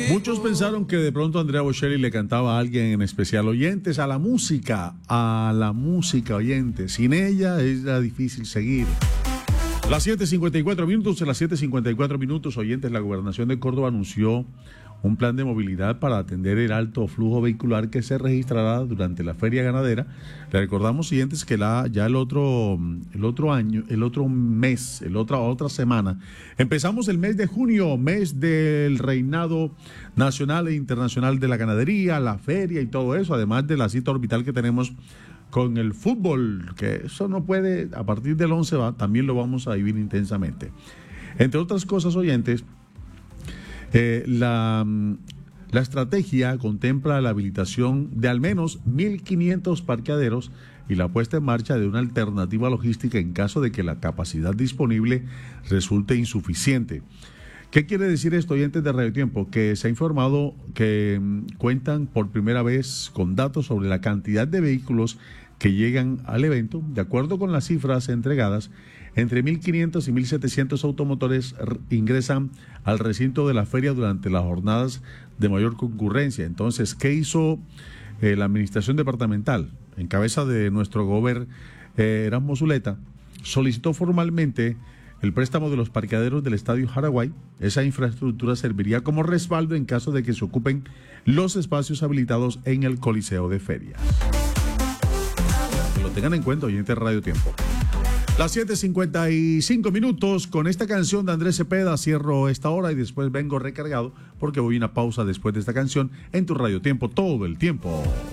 Muchos pensaron que de pronto Andrea Bocelli le cantaba a alguien en especial. Oyentes, a la música, oyentes. Sin ella era difícil seguir. Las 7:54 minutos, oyentes, la Gobernación de Córdoba anunció un plan de movilidad para atender el alto flujo vehicular que se registrará durante la feria ganadera. Le recordamos, oyentes, que ya la otra semana, empezamos el mes de junio, mes del reinado nacional e internacional de la ganadería, la feria y todo eso, además de la cita orbital que tenemos con el fútbol, que eso no puede, a partir del 11 también lo vamos a vivir intensamente. Entre otras cosas, oyentes, la estrategia contempla la habilitación de al menos 1.500 parqueaderos y la puesta en marcha de una alternativa logística en caso de que la capacidad disponible resulte insuficiente. ¿Qué quiere decir esto, oyentes de Radio Tiempo? Que se ha informado que cuentan por primera vez con datos sobre la cantidad de vehículos que llegan al evento. De acuerdo con las cifras entregadas, entre 1.500 y 1.700 automotores ingresan al recinto de la feria durante las jornadas de mayor concurrencia. Entonces, ¿qué hizo la administración departamental? En cabeza de nuestro gobernador Erasmo Zuleta, solicitó formalmente el préstamo de los parqueaderos del Estadio Jaraguay. Esa infraestructura serviría como respaldo en caso de que se ocupen los espacios habilitados en el Coliseo de Ferias. Que lo tengan en cuenta, oyentes de Radio Tiempo. Las 7:55 minutos, con esta canción de Andrés Cepeda cierro esta hora y después vengo recargado porque voy a una pausa después de esta canción en tu Radio Tiempo todo el tiempo.